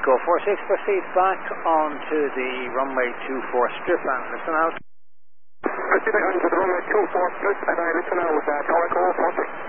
Echo 46, proceed back onto the runway 24 strip and listen out. Proceed back onto the runway 24 strip and I listen out with Tower Echo 46.